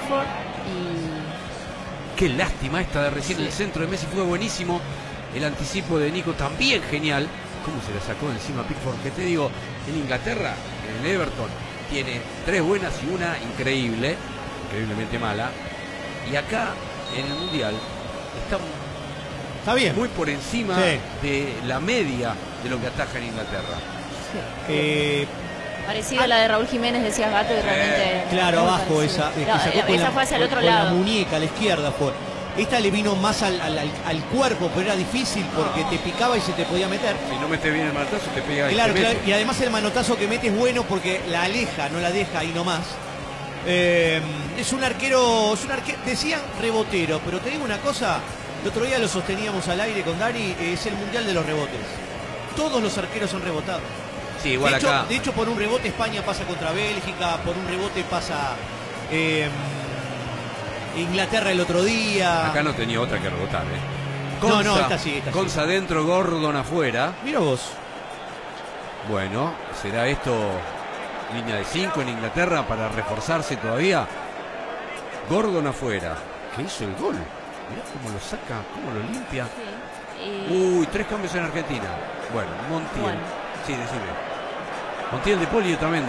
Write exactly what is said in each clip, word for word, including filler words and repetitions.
Pickford y... Qué lástima esta de recién, sí. El centro de Messi fue buenísimo. El anticipo de Nico también genial. ¿Cómo se la sacó de encima Pickford? Que te digo, en Inglaterra, en el Everton, tiene tres buenas y una increíble, increíblemente mala. Y acá, en el Mundial, está, está bien. muy por encima sí. de la media de lo que ataja en Inglaterra. Sí. Eh, Parecida a la de Raúl Jiménez, decías Gato, y realmente... Claro, abajo esa. Es que no, sacó esa con la, fue hacia el otro con lado. la muñeca, a la izquierda fue. Esta le vino más al, al, al cuerpo, pero era difícil porque te picaba y se te podía meter. Si no metes bien el manotazo, te pega. Claro, y, te claro, y además el manotazo que mete es bueno porque la aleja, no la deja ahí nomás. Eh, es un arquero, es un arquero, decían rebotero, pero te digo una cosa, el otro día lo sosteníamos al aire con Dari, es el mundial de los rebotes. Todos los arqueros son rebotados. Sí, igual de hecho, acá. De hecho, por un rebote España pasa contra Bélgica, por un rebote pasa eh, Inglaterra el otro día. Acá no tenía otra que rebotar, ¿eh? Conza, no, no, esta sí, esta Conza sí. Dentro, Gordon afuera. Mira vos. Bueno, ¿será esto línea de cinco en Inglaterra para reforzarse todavía? Gordon afuera. ¿Qué hizo el gol? Mirá cómo lo saca, cómo lo limpia. Sí, y... Uy, tres cambios en Argentina. Bueno, Montiel. Bueno. Sí, decime. Montiel, De Paul y Otamendi.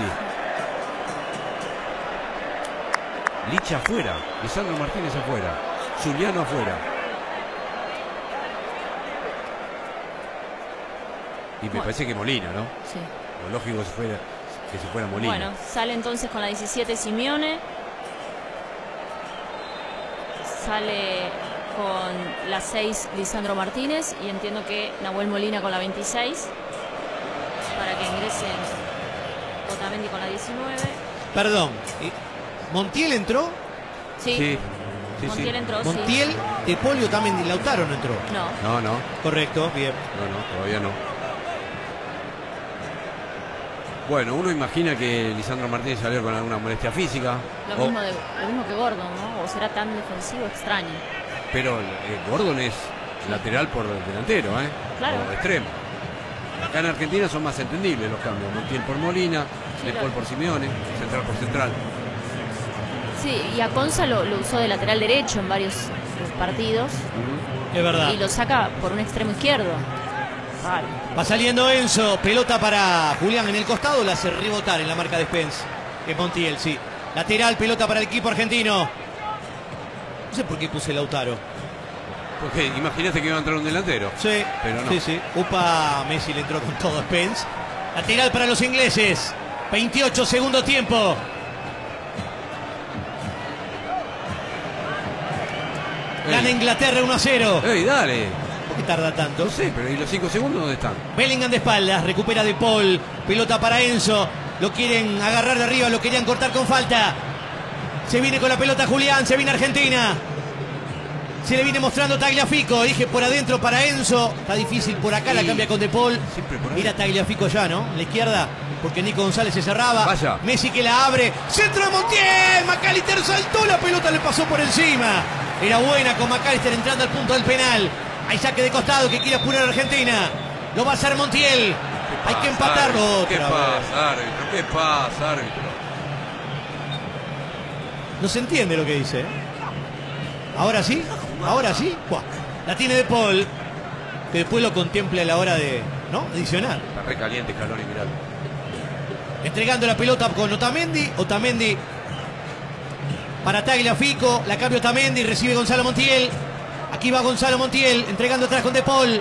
Licha afuera. Lisandro Martínez afuera. Juliano afuera. Y me bueno. parece que Molina, ¿no? Sí. Lo lógico que se fuera, que se fuera Molina. Bueno, sale entonces con la diecisiete Simeone. Sale con la seis Lisandro Martínez. Y entiendo que Nahuel Molina con la veintiséis. Para que ingresen Otamendi con la diecinueve. Perdón, ¿Montiel entró? Sí, sí, sí Montiel sí. entró, Montiel, sí. De Paul y Otamendi. Lautaro no entró. No. No, no. Correcto, bien. No, no, todavía no. Bueno, uno imagina que Lisandro Martínez salió con alguna molestia física. Lo, o... mismo, de, lo mismo que Gordon, ¿no? O será tan defensivo, extraño. Pero eh, Gordon es sí. lateral por delantero, ¿eh? Claro. O extremo. Acá en Argentina son más entendibles los cambios. Montiel por Molina, sí, De Paul claro. por Simeone, central por central. Sí, y a Conza lo, lo usó de lateral derecho en varios partidos. Uh-huh. Es verdad. Y lo saca por un extremo izquierdo. Claro. Va saliendo Enzo, pelota para Julián en el costado, la hace rebotar en la marca de Spence. Es Montiel, sí. Lateral, pelota para el equipo argentino. No sé por qué puse Lautaro. Porque imagínate que iba a entrar un delantero. Sí, pero no. Sí, sí. Upa, Messi le entró con todo Spence. Lateral para los ingleses. veintiocho segundo tiempo. Gana Inglaterra uno a cero. ¡Ey, dale! ¿Por qué tarda tanto? No sé, pero ¿y los cinco segundos dónde están? Bellingham de espaldas, recupera De Paul. Pelota para Enzo. Lo quieren agarrar de arriba, lo querían cortar con falta. Se viene con la pelota Julián, se viene Argentina. Se le viene mostrando Tagliafico. Dije por adentro para Enzo. Está difícil por acá, sí. La cambia con De Paul. Mira Tagliafico ya, ¿no? La izquierda, porque Nico González se cerraba. Vaya. Messi que la abre. Centro de Montiel. McAllister saltó, la pelota le pasó por encima. Era buena con McAllister entrando al punto del penal. Hay saque de costado que quiere apurar a Argentina. Lo va a hacer Montiel. Hay que empatarlo otra ¿Qué vez. pasa, árbitro? ¿Qué pasa, árbitro? No se entiende lo que dice. Ahora sí, ahora sí. Buah. La tiene De Paul, que después lo contemple a la hora de, ¿no?, adicionar. Está recaliente Scaloni, mirá. Entregando la pelota con Otamendi. Otamendi para Tagliafico. La cambia Otamendi. Recibe Gonzalo Montiel. Aquí va Gonzalo Montiel. Entregando atrás con De Paul.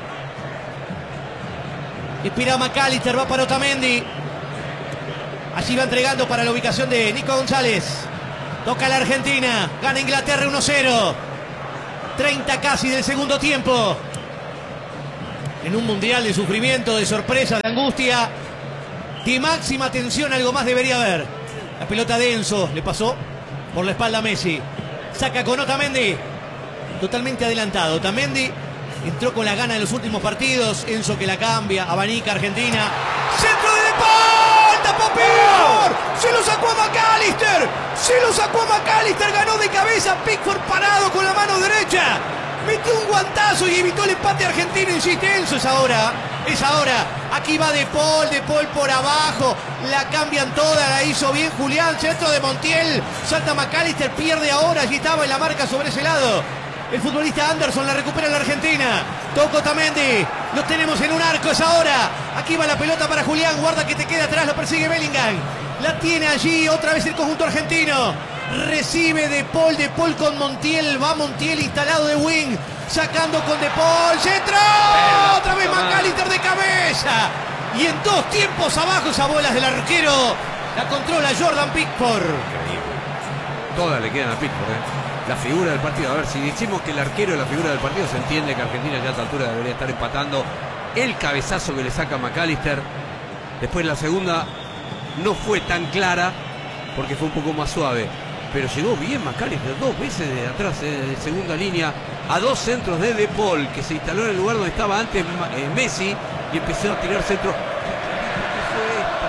Espera McAllister. Va para Otamendi. Allí va entregando para la ubicación de Nico González. Toca la Argentina. Gana Inglaterra uno cero. treinta casi del segundo tiempo. En un mundial de sufrimiento, de sorpresa, de angustia, de máxima tensión, algo más debería haber. La pelota de Enzo le pasó por la espalda a Messi. Saca con Otamendi. Totalmente adelantado. Otamendi entró con la gana de los últimos partidos. Enzo que la cambia. Abanica Argentina. Centro de De Paul. Tapó Pickford. Se lo sacó a McAllister. Se lo sacó a McAllister. Ganó de cabeza. Pickford parado con la mano derecha. Metió un guantazo y evitó el empate argentino, insiste Enzo, es ahora, es ahora. Aquí va De Paul, De Paul por abajo, la cambian toda, la hizo bien Julián, centro de Montiel, salta McAllister, pierde ahora, allí estaba en la marca sobre ese lado. El futbolista Anderson la recupera la Argentina. Toca Otamendi. Lo tenemos en un arco, es ahora. Aquí va la pelota para Julián. Guarda que te queda atrás, lo persigue Bellingham. La tiene allí, otra vez el conjunto argentino. Recibe De Paul, De Paul con Montiel. Va Montiel instalado de wing. Sacando con De Paul. ¡Centro! Otra vez McAllister de cabeza. Y en dos tiempos abajo esas bolas del arquero. La controla Jordan Pickford. Increíble. Todas le quedan a Pickford, ¿eh? La figura del partido. A ver, si decimos que el arquero es la figura del partido, se entiende que Argentina ya a esta altura debería estar empatando. El cabezazo que le saca McAllister. Después la segunda no fue tan clara porque fue un poco más suave. Pero llegó bien McAllister dos veces de atrás, eh, de segunda línea, a dos centros de De Paul, que se instaló en el lugar donde estaba antes eh, Messi, y empezó a tirar centros. ¿Qué fue esta?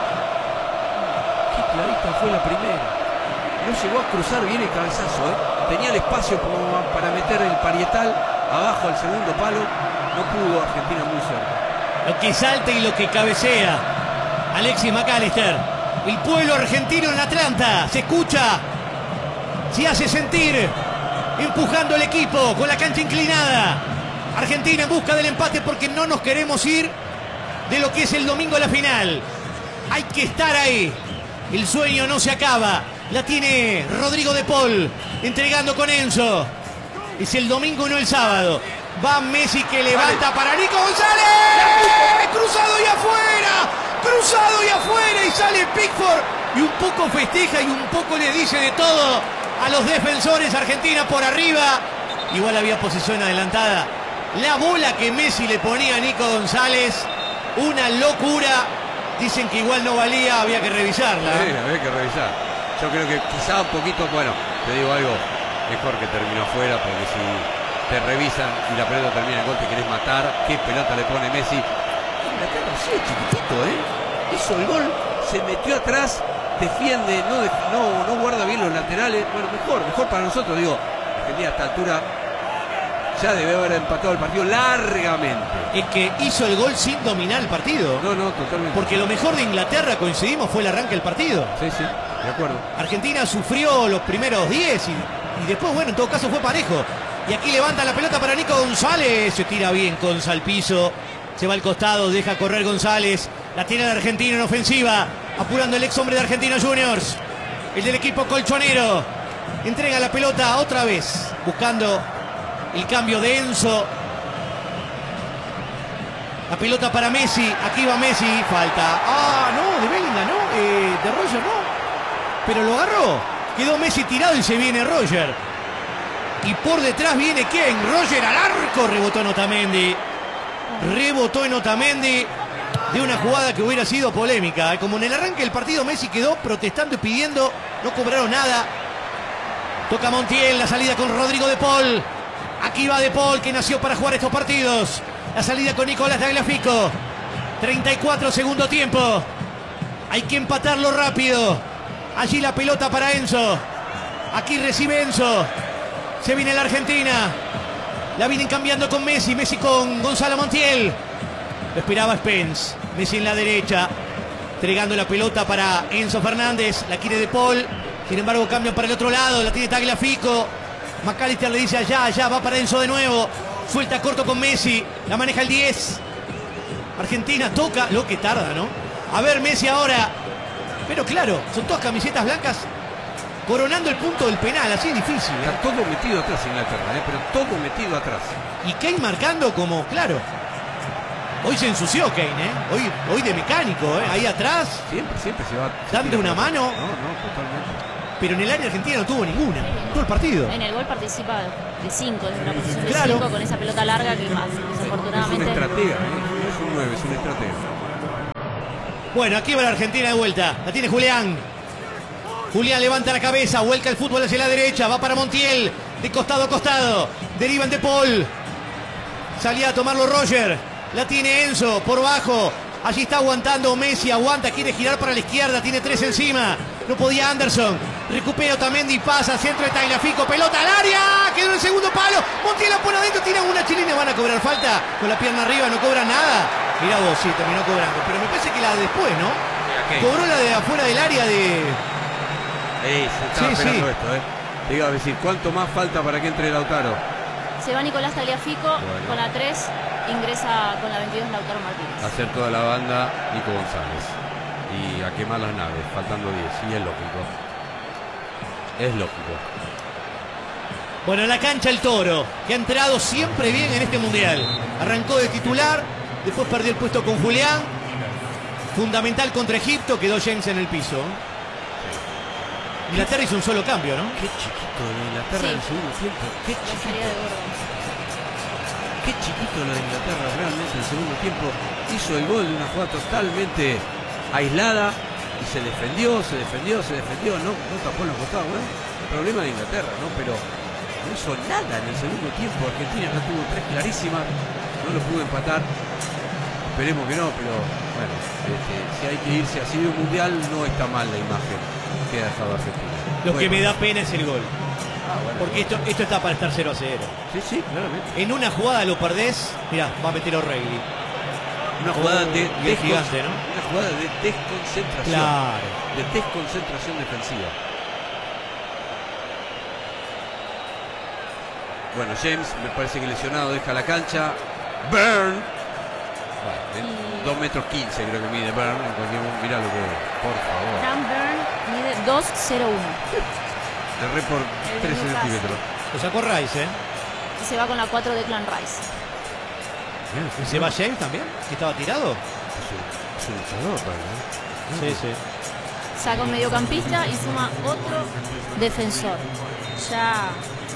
Qué clarita fue la primera. No llegó a cruzar bien el cabezazo, ¿eh? Tenía el espacio como para meter el parietal abajo al segundo palo. No pudo, Argentina muy cerca. Lo que salta y lo que cabecea Alexis McAllister. El pueblo argentino en Atlanta se escucha, se hace sentir, empujando el equipo con la cancha inclinada. Argentina en busca del empate porque no nos queremos ir de lo que es el domingo la final. Hay que estar ahí. El sueño no se acaba. La tiene Rodrigo De Paul, entregando con Enzo. Es el domingo y no el sábado. Va Messi que levanta para Nico González. Cruzado y afuera. Cruzado y afuera. Y sale Pickford. Y un poco festeja y un poco le dice de todo a los defensores. Argentina por arriba. Igual había posición adelantada. La bola que Messi le ponía a Nico González. Una locura. Dicen que igual no valía. Había que revisarla. Sí, había que revisar. Yo creo que quizá un poquito, bueno, te digo algo, mejor que terminó afuera, porque si te revisan y la pelota termina en gol, te querés matar. ¿Qué pelota le pone Messi? Inglaterra sí es chiquitito, ¿eh? Hizo el gol, se metió atrás, defiende, no, def no, no guarda bien los laterales. Bueno, mejor, mejor para nosotros, digo. Argentina a esta altura ya debe haber empatado el partido largamente. Es que hizo el gol sin dominar el partido. No, no, totalmente. Porque lo mejor de Inglaterra, coincidimos, fue el arranque del partido. Sí, sí. De acuerdo. Argentina sufrió los primeros diez y, y después, bueno, en todo caso fue parejo. Y aquí levanta la pelota para Nico González. Se tira bien con Salpizo. Se va al costado, deja correr González. La tiene el argentino en ofensiva. Apurando el ex hombre de Argentina Juniors. El del equipo colchonero. Entrega la pelota otra vez. Buscando el cambio de Enzo. La pelota para Messi. Aquí va Messi. Falta. Ah, no, de Bellingham, ¿no? Eh, de Roger, no. Pero lo agarró. Quedó Messi tirado y se viene Roger. Y por detrás viene ¿quién? Roger al arco. Rebotó en Otamendi. Rebotó en Otamendi. De una jugada que hubiera sido polémica. Como en el arranque del partido Messi quedó protestando y pidiendo. No cobraron nada. Toca Montiel. La salida con Rodrigo De Paul. Aquí va De Paul, que nació para jugar estos partidos. La salida con Nicolás Tagliafico. treinta y cuatro segundo tiempo. Hay que empatarlo rápido. Allí la pelota para Enzo. Aquí recibe Enzo. Se viene la Argentina. La vienen cambiando con Messi. Messi con Gonzalo Montiel. Lo esperaba Spence. Messi en la derecha. Entregando la pelota para Enzo Fernández. La quiere De Paul. Sin embargo cambian para el otro lado. La tiene Tagliafico. McAllister le dice allá, allá. Va para Enzo de nuevo. Suelta corto con Messi. La maneja el diez. Argentina toca. Lo que tarda, ¿no? A ver Messi ahora. Pero claro, son todas camisetas blancas coronando el punto del penal, así es difícil. ¿eh? Está todo metido atrás Inglaterra, ¿eh? Pero todo metido atrás. Y Kane marcando como, claro. Hoy se ensució Kane, ¿eh? Hoy, hoy de mecánico, ¿eh? Ahí atrás. Siempre, siempre se va. Dando una mano. No, no, totalmente. Pero en el área argentina no tuvo ninguna. Todo el partido. En el gol participa de cinco, desde una posición de Claro. cinco con esa pelota larga que más, Es un desafortunadamente. estratega, ¿eh? No es un nueve, es un estratega. Bueno, aquí va la Argentina de vuelta. La tiene Julián. Julián levanta la cabeza, vuelca el fútbol hacia la derecha, va para Montiel, de costado a costado, derivan De Paul. Salía a tomarlo Roger. La tiene Enzo por bajo. Allí está aguantando Messi, aguanta, quiere girar para la izquierda, tiene tres encima. No podía Anderson. Recupera Otamendi, pasa, centro de Tagliafico, pelota al área. Quedó en el segundo palo. Montiel la pone adentro, tira una chilena. Van a cobrar falta con la pierna arriba, no cobra nada. Mirá vos, sí, terminó cobrando. Pero me parece que la de después, ¿no? Okay. Cobró la de afuera del área de... Ey, se estaba Sí, esperando sí. esto, ¿eh? Te iba a decir, ¿cuánto más falta para que entre Lautaro? Se va Nicolás Tagliafico Bueno. con la tres, ingresa con la veintidós Lautaro Martínez. A hacer toda la banda, Nico González. Y a quemar las naves, faltando diez. Y es lógico. Es lógico. Bueno, en la cancha el Toro, que ha entrado siempre bien en este Mundial. Arrancó de titular, después perdió el puesto con Julián. Fundamental contra Egipto, quedó James en el piso. Inglaterra hizo un solo cambio, ¿no? Qué chiquito lo de Inglaterra Sí. en el segundo tiempo. Qué La chiquito. salida de Gordo. Qué chiquito lo de Inglaterra realmente en el segundo tiempo. Hizo el gol de una jugada totalmente aislada y se defendió, se defendió, se defendió. No, no tapó en los costados. Bueno, el problema de Inglaterra, ¿no? Pero no hizo nada en el segundo tiempo. Argentina ya tuvo tres clarísimas. No lo pudo empatar. Esperemos que no, pero bueno, este, si hay que irse así de un mundial, no está mal la imagen que ha dejado Argentina. Lo Bueno. que me da pena es el gol. Ah, bueno, Porque esto, esto está para estar cero a cero. Sí, sí, claramente. En una jugada lo perdés. Mirá, va a meter O'Reilly. Una jugada Oh, de y es descon- gigante, ¿no? Una jugada de desconcentración. Claro. De desconcentración defensiva. Bueno, James me parece que lesionado deja la cancha. Burn. Bueno, en dos metros quince creo que mide Burn. En cualquier momento, mirá lo que es. Por favor. Dan Burn mide dos cero uno. Erré por El tres Newcastle. centímetros. Lo sacó Rice, ¿eh? Y se va con la cuatro de Clan Rice. Bien, ¿Y se va James también? ¿Que estaba tirado? Es un, es un luchador, ¿no? Sí, sí. Saca un mediocampista y suma otro defensor. Ya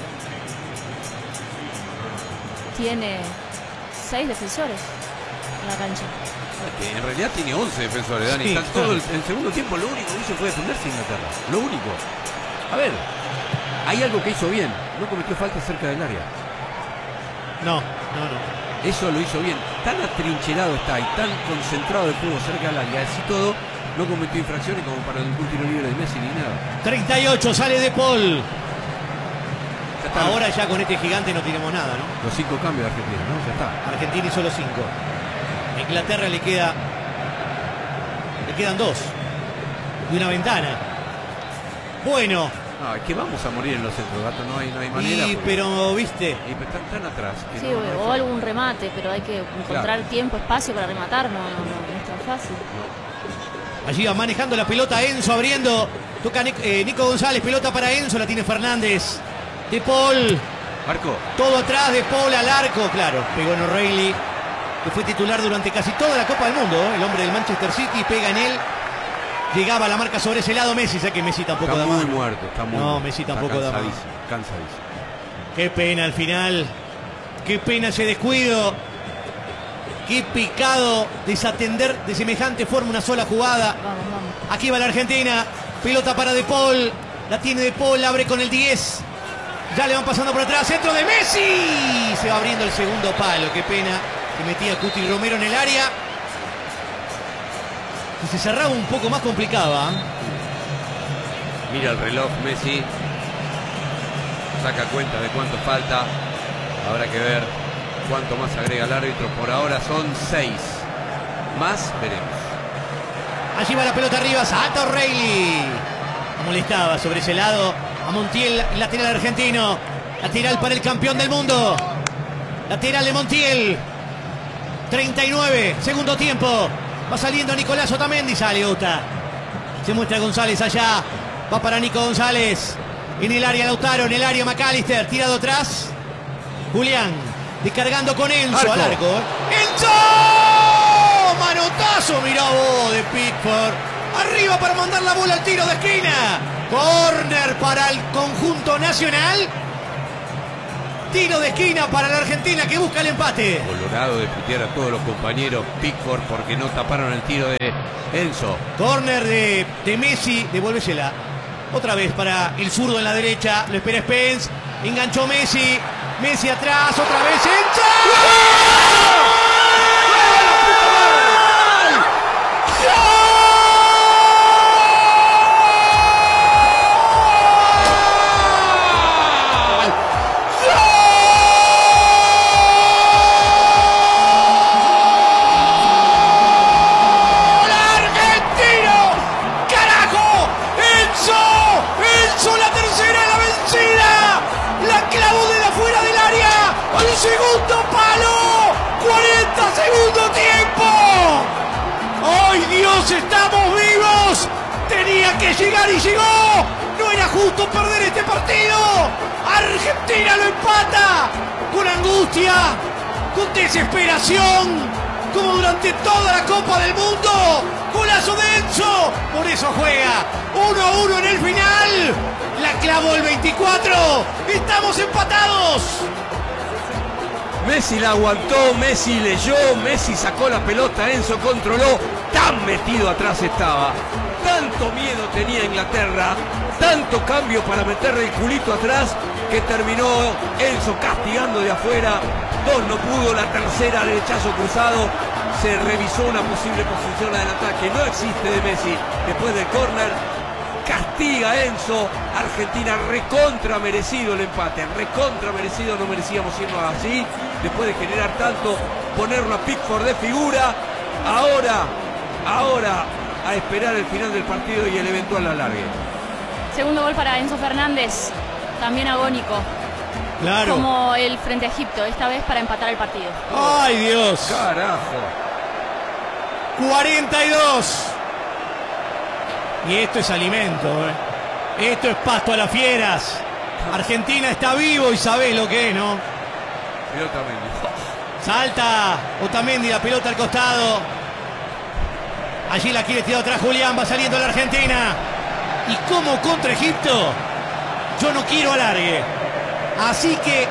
tiene seis defensores en la cancha. Que en realidad tiene once defensores, Dani. Sí, Están claro. todo el, el segundo tiempo lo único que hizo fue defenderse Inglaterra. Lo único. A ver, hay algo que hizo bien. No cometió falta cerca del área. No, no, no. Eso lo hizo bien. Tan atrincherado está y tan concentrado el juego cerca del área. Así todo, no cometió infracciones como para ningún tiro libre de Messi ni nada. treinta y ocho, sale De Paul. Ya está. Ahora ya con este gigante no tenemos nada, ¿no? Los cinco cambios de Argentina, ¿no? Ya está. Argentina y solo cinco. A Inglaterra le queda. Le quedan dos. Y una ventana. Bueno. No, es que vamos a morir en los centros, gato. No hay, no hay manera. Y, porque- pero, viste. y pero están tan atrás. que Sí, no- no hay o forma. algún remate, pero hay que encontrar Claro. tiempo, espacio para rematar. No, no, no, no es tan fácil. Allí va manejando la pelota Enzo, abriendo. Toca Nic- eh, Nico González, pelota para Enzo, la tiene Fernández. De Paul, Marco, todo atrás, De Paul al arco. Claro, pegó en O'Reilly, que fue titular durante casi toda la Copa del Mundo. ¿eh? El hombre del Manchester City pega en él. Llegaba la marca sobre ese lado Messi, sé que Messi tampoco está da muy mano. muerto. Está muy No, muerto. Messi Está tampoco da mano. cansadísimo, cansadísimo. Qué pena al final. Qué pena ese descuido. Qué picado desatender de semejante forma una sola jugada. Vamos, vamos. Aquí va la Argentina. Pelota para De Paul. La tiene De Paul, abre con el diez. Ya le van pasando por atrás. Centro de Messi. Se va abriendo el segundo palo. Qué pena que metía Cuti Romero en el área. Y se cerraba un poco más complicada. ¿eh? Mira el reloj, Messi. Saca cuenta de cuánto falta. Habrá que ver cuánto más agrega el árbitro. Por ahora son seis. Más veremos. Allí va la pelota arriba. Salta O'Reilly. Molestaba sobre ese lado a Montiel, lateral argentino. Lateral para el campeón del mundo. Lateral de Montiel. treinta y nueve, segundo tiempo. Va saliendo Nicolás Otamendi. Sale Ota. Se muestra González allá. Va para Nico González. En el área Lautaro, en el área McAllister. Tirado atrás. Julián. Descargando con Enzo Arco. al arco. ¡Enzo! Manotazo, mirá vos, de Pickford. Arriba para mandar la bola al tiro de esquina. Corner para el conjunto nacional. Tiro de esquina para la Argentina que busca el empate. Colorado de putear a todos los compañeros. Pickford porque no taparon el tiro de Enzo. Corner de, de Messi. Devuélvesela. Otra vez para el zurdo en la derecha. Lo espera Spence. Enganchó Messi. Messi atrás. Otra vez Enzo. estamos vivos. Tenía que llegar y llegó. No era justo perder este partido. Argentina lo empata con angustia, con desesperación, como durante toda la Copa del Mundo. Golazo de Enzo. Por eso juega uno a uno en el final. La clavó el veinticuatro. Estamos empatados. Messi la aguantó, Messi leyó, Messi sacó la pelota, Enzo controló. Tan metido atrás estaba. Tanto miedo tenía Inglaterra, tanto cambio para meterle el culito atrás, que terminó Enzo castigando de afuera. Dos no pudo, la tercera derechazo cruzado. Se revisó una posible posición adelantada que no existe de Messi después del córner. Castiga Enzo. Argentina recontra merecido el empate, recontra merecido, no merecíamos irnos así después de generar tanto, ponerlo a Pickford de figura. Ahora, ahora a esperar el final del partido y el eventual alargue. Segundo gol para Enzo Fernández, también agónico. Claro. Como el frente a Egipto, esta vez para empatar el partido. ¡Ay, Dios! Carajo. cuarenta y dos. Y esto es alimento, ¿eh? Esto es pasto a las fieras. Argentina está vivo y sabe lo que es, ¿no? Pelota Mendy. Salta Otamendi, la pelota al costado. Allí la quiere tirar atrás Julián, va saliendo la Argentina. Y como contra Egipto, yo no quiero alargue. Así que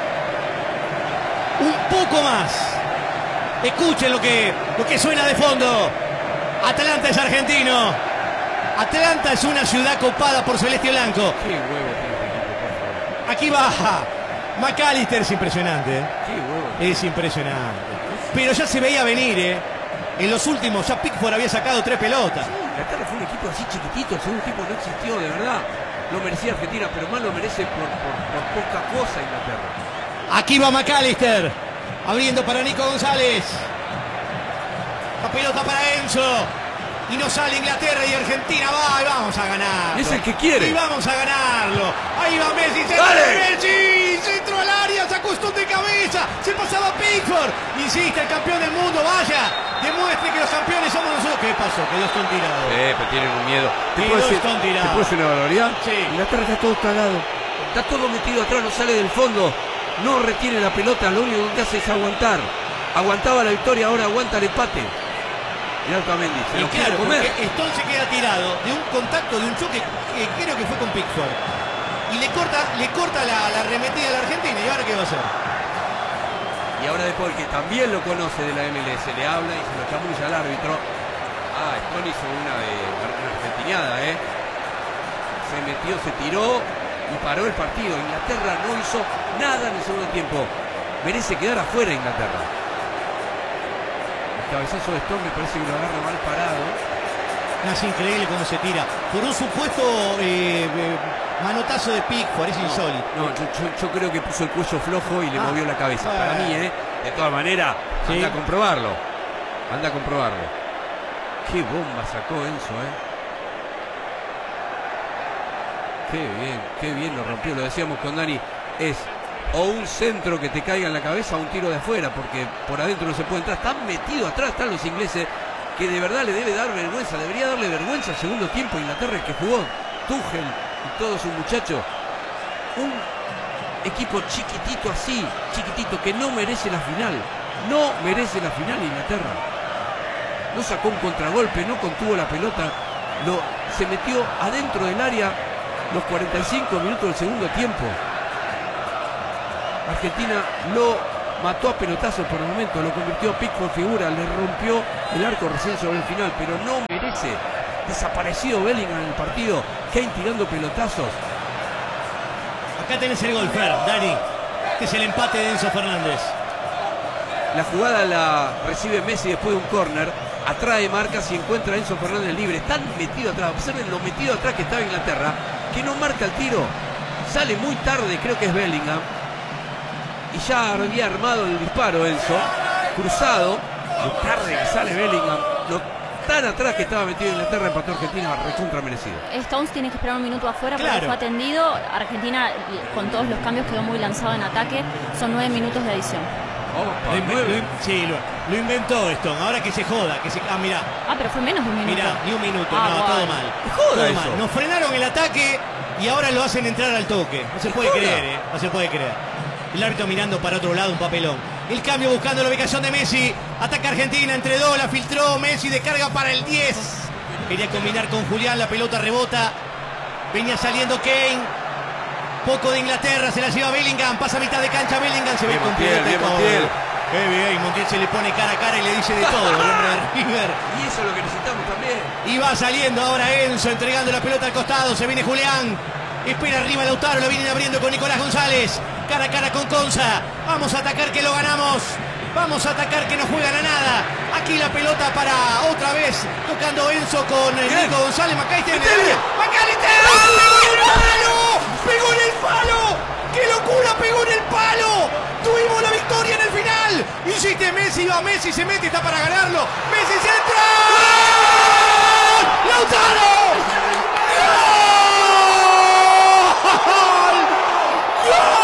un poco más. Escuchen lo que, lo que suena de fondo. Atlanta es argentino. Atlanta es una ciudad copada por celeste y blanco. Qué huevo tiene este equipo, por favor. Aquí baja McAllister, es impresionante, ¿eh? Qué huevo. Es impresionante. Pero ya se veía venir, ¿eh? En los últimos, ya Pickford había sacado tres pelotas. Inglaterra fue un equipo así chiquitito, el segundo equipo no existió, de verdad. Lo merecía Argentina, pero más lo merece por, por, por poca cosa Inglaterra. Aquí va McAllister, abriendo para Nico González. La pelota para Enzo. Y no sale Inglaterra y Argentina va y vamos a ganar. Es el que quiere. Y vamos a ganarlo. Ahí va Messi, centro ¡Dale! de Messi, centro al área, sacó esto de cabeza. Se pasaba Pickford. Insiste el campeón del mundo, vaya. Demuestre que los campeones somos nosotros. ¿Qué pasó? Quedó están tirados. Eh, pero tienen un miedo. ¿Te Quedó puedo decir, están ¿te tirados. puedo decir una barbaridad? Sí. Inglaterra está todo cagado. Está todo metido atrás, no sale del fondo. No retiene la pelota, lo único que hace es aguantar. Aguantaba la victoria, ahora aguanta el empate. Mirá Otamendi, se Y lo quiere claro, comer. porque Stone se queda tirado de un contacto, de un choque que creo que fue con Pickford. Y le corta, le corta la, la arremetida a la Argentina. ¿Y ahora qué va a hacer? Y ahora después que también lo conoce de la M L S, le habla y se lo chamulla al árbitro. Ah, Stone hizo una de una argentinada, ¿eh? Se metió, se tiró y paró el partido. Inglaterra no hizo nada en el segundo tiempo. Merece quedar afuera Inglaterra. El cabezazo de Stone me parece que lo agarra mal parado. No, es increíble cómo se tira. Por un supuesto eh, eh, manotazo de Pickford, es insólito. No, yo, yo, yo creo que puso el cuello flojo y le Ah, movió la cabeza. bueno. Para mí, ¿eh? De todas maneras, Sí. anda a comprobarlo. Anda a comprobarlo. Qué bomba sacó Enzo, ¿eh? Qué bien, qué bien lo rompió. Lo decíamos con Dani. Es o un centro que te caiga en la cabeza o un tiro de afuera, porque por adentro no se puede entrar. Están metidos atrás, están los ingleses, que de verdad le debe dar vergüenza. Debería darle vergüenza al segundo tiempo a Inglaterra, el que jugó Tuchel y todos sus muchachos. Un equipo chiquitito así, chiquitito, que no merece la final. No merece la final Inglaterra. No sacó un contragolpe, no contuvo la pelota. Lo, se metió adentro del área los cuarenta y cinco minutos del segundo tiempo. Argentina lo mató a pelotazos por el momento, lo convirtió a Pickford figura, le rompió el arco recién sobre el final, pero no merece. Desaparecido Bellingham en el partido, Kane tirando pelotazos. Acá tenés el gol, Fer, Dani. Este es el empate de Enzo Fernández. La jugada la recibe Messi después de un córner, atrae marcas y encuentra a Enzo Fernández libre. Están metido atrás, observen lo metido atrás que estaba Inglaterra, que no marca el tiro. Sale muy tarde, creo que es Bellingham. Y ya había armado el disparo Enzo, cruzado, lo tarde que sale Bellingham, lo tan atrás que estaba metido en Inglaterra, empató Argentina, recontra merecido. Stones tiene que esperar un minuto afuera porque Claro. fue atendido. Argentina, con todos los cambios, quedó muy lanzado en ataque. Son nueve minutos de adición. Lo, inve- lo in- sí, lo, lo inventó Stone. Ahora que se joda, que se. Ah, mirá. Ah, pero fue menos de un minuto. Mirá, ni un minuto, Ah, no, bueno. todo mal. Joda Todo eso. mal. Nos frenaron el ataque y ahora lo hacen entrar al toque. No se puede Joda. creer, ¿eh? No se puede creer. El árbitro mirando para otro lado, un papelón. El cambio buscando la ubicación de Messi. Ataca Argentina, entre dos, la filtró. Messi descarga para el diez. Quería combinar con Julián, la pelota rebota. Venía saliendo Kane. Poco de Inglaterra, se la lleva Bellingham. Pasa a mitad de cancha Bellingham, se ve Bien, con Montiel, pelota y bien, todo. Montiel. Qué bien, Montiel se le pone cara a cara y le dice de todo, el hombre de River. Y eso es lo que necesitamos también. Y va saliendo ahora Enzo, entregando la pelota al costado. Se viene Julián. Espera arriba Lautaro, la vienen abriendo con Nicolás González. Cara a cara con Conza. Vamos a atacar que lo ganamos. Vamos a atacar que no juegan a nada. Aquí la pelota para otra vez. Tocando Enzo con eh, Bien. Nico González. Macalister en el Metele. área. ¡Macalister! ¡Pegó en el palo! ¡Pegó en el palo! ¡Qué locura! ¡Pegó en el palo! Tuvimos la victoria en el final. Insiste Messi, va Messi, se mete, está para ganarlo. Messi centra. ¡Lautaro! ¡Gol! ¡Gol!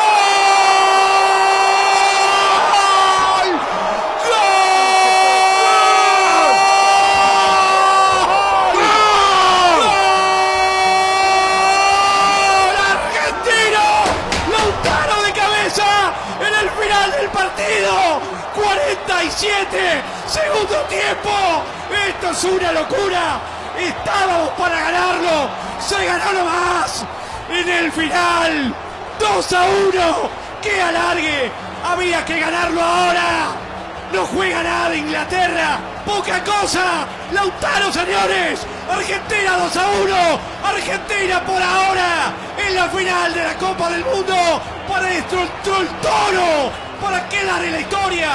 Partido, cuarenta y siete, segundo tiempo. Esto es una locura. Estábamos para ganarlo, se ganó nomás en el final. Dos a uno, que alargue. Había que ganarlo ahora. No juega nada Inglaterra, poca cosa. Lautaro, señores. Argentina dos a uno. Argentina por ahora en la final de la Copa del Mundo. Para esto entró el Toro. Para quedar en la historia.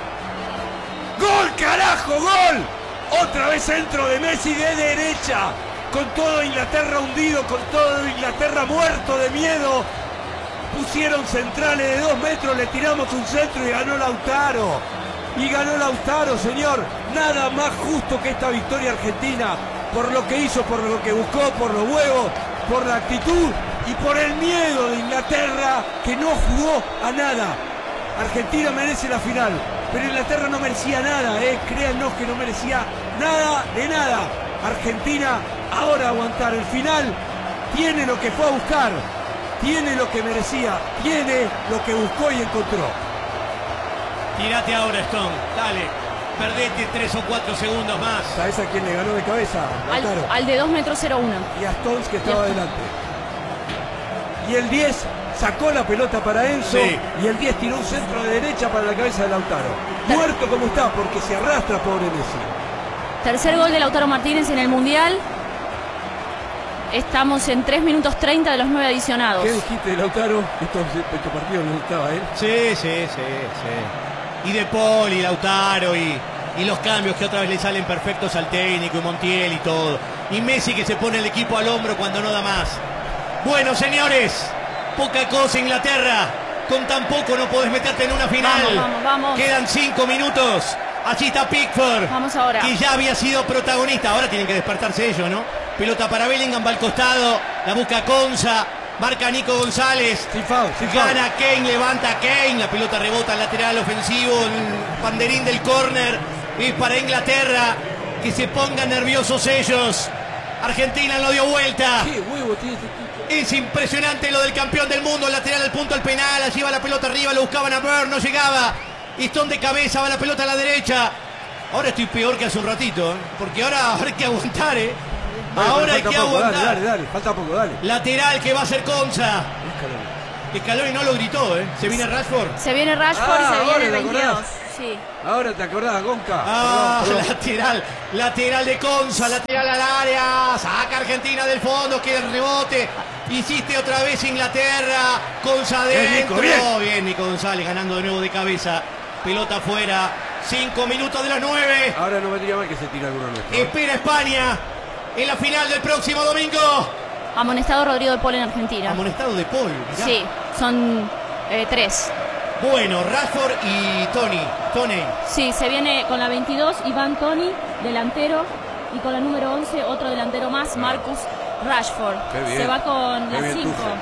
¡Gol, carajo, gol! Otra vez centro de Messi de derecha. Con todo Inglaterra hundido, con todo Inglaterra muerto de miedo. Pusieron centrales de dos metros, le tiramos un centro y ganó Lautaro. Y ganó Lautaro, señor. Nada más justo que esta victoria argentina. Por lo que hizo, por lo que buscó, por los huevos, por la actitud y por el miedo de Inglaterra, que no jugó a nada. Argentina merece la final, pero Inglaterra no merecía nada, eh. Créannos que no merecía nada de nada. Argentina ahora aguantar el final, tiene lo que fue a buscar, tiene lo que merecía, tiene lo que buscó y encontró. Tírate ahora, Stone, dale. Perdete tres o cuatro segundos más. ¿Sabes a quién le ganó de cabeza? Al, Lautaro. al de dos metros cero uno. Y a Stones, que estaba Y a- adelante. Y el diez sacó la pelota para Enzo, Sí. y el diez tiró un centro de derecha para la cabeza de Lautaro. Muerto como está, porque se arrastra, pobre Messi. Tercer gol de Lautaro Martínez en el Mundial. Estamos en tres minutos treinta de los nueve adicionados. ¿Qué dijiste de Lautaro? Estos, estos partidos no estaba él. Sí, sí, sí, sí. Y De Paul y Lautaro y, y los cambios que otra vez le salen perfectos al técnico y Montiel y todo. Y Messi que se pone el equipo al hombro cuando no da más. Bueno, señores, poca cosa Inglaterra. Con tan poco no podés meterte en una final. Vamos, vamos, vamos. Quedan cinco minutos. Allí está Pickford. Vamos ahora. Que ya había sido protagonista. Ahora tienen que despertarse ellos, ¿no? Pelota para Bellingham, va al costado. La busca Conza. Marca Nico González. Sin foul, sin foul. Gana Kane, levanta Kane. La pelota rebota al lateral ofensivo. El banderín del córner. Es para Inglaterra. Que se pongan nerviosos ellos. Argentina lo dio vuelta. ¿Qué huevo tiene este tipo? Es impresionante lo del campeón del mundo. Lateral al punto al penal. Allí va la pelota arriba. Lo buscaban a Bird. No llegaba. Stone de cabeza. Va la pelota a la derecha. Ahora estoy peor que hace un ratito. ¿eh? Porque ahora, ahora hay que aguantar, ¿eh? Dale, Ahora hay falta que poco, aguantar. Dale, dale, dale, falta poco, dale. Lateral que va a ser Conza. Scaloni no lo gritó, ¿eh? Se viene Rashford. Se viene Rashford Ah, y se ahora viene el te veintidós. acordás. Sí. Ahora te acordás, Gonca. Ah, Perdón, perdón. lateral, lateral de Conza, lateral al área, saca Argentina del fondo, queda el rebote, hiciste otra vez Inglaterra, Conza Bien, adentro, Nico, bien. bien Nico González ganando de nuevo de cabeza, pelota afuera, cinco minutos de los nueve, Ahora no vendría mal que se tire alguno nuestro. ¿eh? espera España en la final del próximo domingo, Amonestado Rodrigo de Paul en Argentina. amonestado de Paul, mirá. Sí, son eh, tres. Bueno, Rashford y Tony, Tony. Sí, se viene con la veintidós Iván Toni, delantero, y con la número once otro delantero más, Marcus Rashford. Qué bien. Se va con Qué la bien, cinco. Tuchel.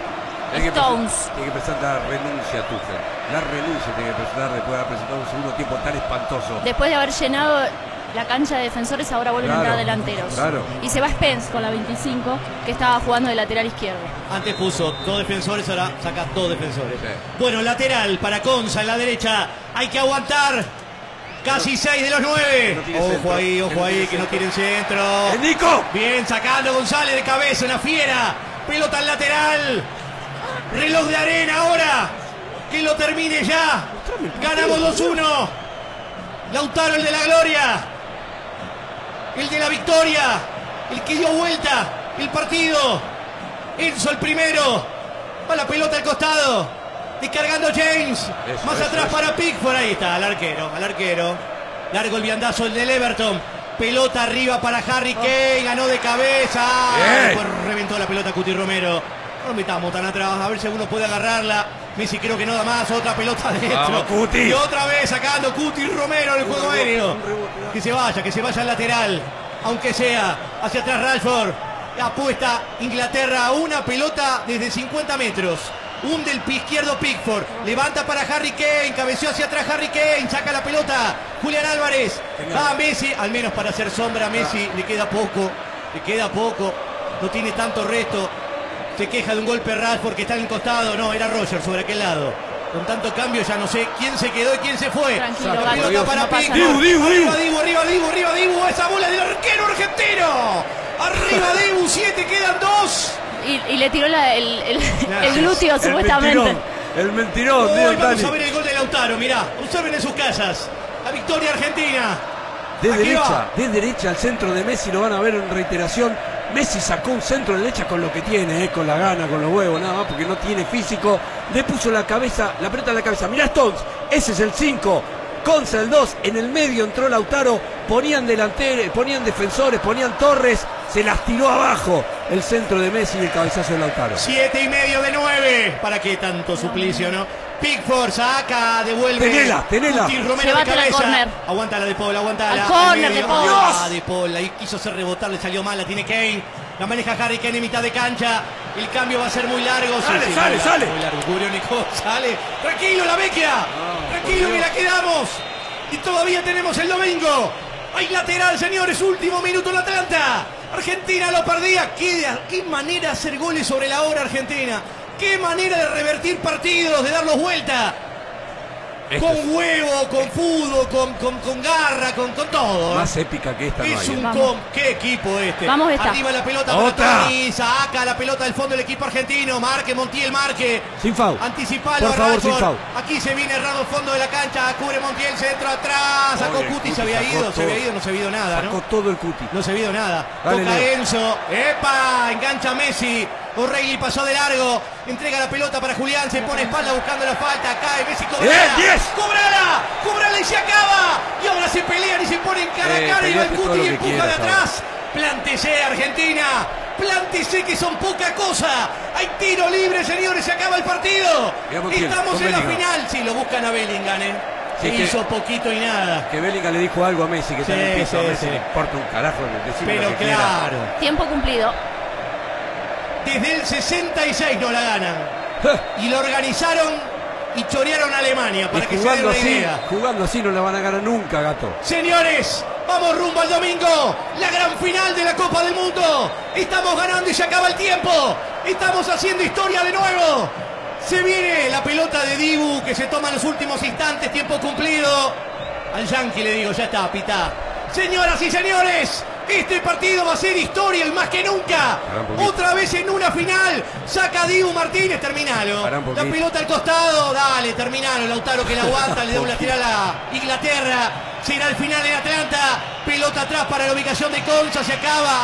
Hay que Stones. presentar- Tiene que presentar la renuncia, Tuchel. La renuncia tiene que presentar después de haber presentado un segundo tiempo tan espantoso. Después de haber llenado la cancha de defensores, ahora vuelven Claro, a entrar delanteros. claro. Y se va Spence con la veinticinco, que estaba jugando de lateral izquierdo. Antes puso dos defensores, ahora saca dos defensores. Sí. Bueno, lateral para Conza en la derecha. Hay que aguantar. Casi seis de los nueve. No tiene Ojo centro. ahí, ojo No ahí, tiene que no centro. tienen centro. ¡Eh, Nico! Bien, sacando González de cabeza, una fiera. Pelota al lateral. Reloj de arena ahora. Que lo termine ya. Ganamos dos uno. Lautaro, el de la gloria. El de la victoria. El que dio vuelta el partido. Enzo el primero. Va la pelota al costado. Descargando James. Eso, Más eso, atrás eso. para Pickford. Ahí está, al arquero, al arquero. Largo el viandazo el del Everton. Pelota arriba para Harry Kane. Ganó de cabeza. Bien. Después reventó la pelota Cuti Romero. No metamos tan atrás. A ver si alguno puede agarrarla. Messi creo que no da más. Otra pelota adentro. Vamos, Cuti. Y otra vez sacando Cuti Romero en el Un juego rebote, aéreo. un rebote, ¿no? Que se vaya, que se vaya al lateral. Aunque sea hacia atrás Rashford. Apuesta Inglaterra a una pelota desde cincuenta metros. Un del pie izquierdo Pickford. Levanta para Harry Kane. Cabeció hacia atrás Harry Kane. Saca la pelota. Julián Álvarez. Va a Messi. Al menos para hacer sombra a Messi. Le queda poco. Le queda poco. No tiene tanto resto. Se queja de un golpe Rashford que está en el costado. No, era Roger sobre aquel lado. Con tanto cambio ya no sé quién se quedó y quién se fue. Tranquilo, La Gato, pelota para no pasa Pickford. nada. Dibu, Dibu, Arriba Dibu. Dibu, arriba Dibu, arriba Dibu. Esa bola del arquero argentino. Arriba Dibu, siete, quedan dos. Y, y le tiró la- el, el- Gracias. el glúteo, El supuestamente. mentirón. El mentirón, Hoy Diego vamos Tani. a ver el gol de Lautaro, mirá. Observen en sus casas. La victoria argentina. De Aquí derecha, va. de derecha al centro de Messi, lo van a ver en reiteración. Messi sacó un centro de derecha con lo que tiene, eh, con la gana, con los huevos, nada más, porque no tiene físico. Le puso la cabeza, la pelota en la cabeza. Mirá Stones, ese es el cinco. Conza el dos, en el medio entró Lautaro, ponían delanteros, ponían defensores, ponían Torres, se las tiró abajo el centro de Messi y el cabezazo de Lautaro. Siete y medio de nueve. ¿Para qué tanto suplicio, no? Pickford saca, devuelve. Tenela, tenela. Cuti Romero de Llévatela al cabeza. córner. Aguántala de Paul, aguántala. Al córner, Al medio. de Paul. Ah, de Paul. Ahí quiso hacer rebotar, le salió mal, la tiene Kane. La maneja Harry Kane en mitad de cancha. El cambio va a ser muy largo. Sí, Sale, sí, sale, muy sale. largo, Muy largo. Cubrió Nico, sale. Tranquilo, la vecchia. Tranquilo por que Dios. la quedamos. Y todavía tenemos el domingo. Hay lateral, señores. Último minuto en Atlanta. Argentina lo perdía. ¿Qué, qué manera de hacer goles sobre la hora, Argentina. Qué manera de revertir partidos, de darlos vuelta. Esta Con es huevo, con fútbol, con, con, con garra, con, con todo. ¿eh? más épica que esta no Es hay. un Vamos. com... ¡Qué equipo este! Vamos, esta. Arriba la pelota Otra. para Toni. Saca la pelota del fondo del equipo argentino. Marque, Montiel, marque. Sin foul. Anticipalo Por favor, Rashford. sin foul. Aquí se viene errando el fondo de la cancha. Cubre Montiel, centro atrás. Sacó Oye, Cuti, Cuti se había sacó ido. Se todo. había ido, no se había ido nada, Sacó ¿no? todo el cuti. No se vio nada. Dale, Toca Leo. Enzo. ¡Epa! Engancha Messi. O'Reilly pasó de largo. Entrega la pelota para Julián. Se pone espalda buscando la falta. Cae Messi. ¡Cobrala! Bien, diez. ¡Cobrala! ¡Cobrala y se acaba! Y ahora se pelean y se ponen cara a Eh, cara. Y va el peleate todo Cuti lo y que empuja de quieras atrás. Plántese, Argentina. Plántese que son poca cosa. Hay tiro libre, señores. Se acaba el partido. Veamos quién, Estamos con en la Bellingham. final. Sí, lo buscan a Bellingham, ¿eh? Sí, que- Hizo poquito y nada. Que Bellingham le dijo algo a Messi, que está en el Sí, piso. sí, a Messi sí. le importa un carajo, decime lo Pero que quiera. claro. Tiempo cumplido. Desde el sesenta y seis no la ganan. Y lo organizaron y chorearon a Alemania para Y que se den jugando una así, idea. jugando así no la van a ganar nunca, gato. Señores, vamos rumbo al domingo. La gran final de la Copa del Mundo. Estamos ganando y se acaba el tiempo. Estamos haciendo historia de nuevo. Se viene la pelota de Dibu que se toma en los últimos instantes. Tiempo cumplido. Al Yankee le digo, ya está, pitá. Señoras y señores, este partido va a ser historia, el más que nunca. Pará un poquito. Otra vez en una final. Saca Dibu Martínez, terminalo. Pará un La poquito. pelota al costado, dale, terminalo. Lautaro que la aguanta, le da un lateral a Inglaterra. Será el final en Atlanta. Pelota atrás para la ubicación de Conza, se acaba.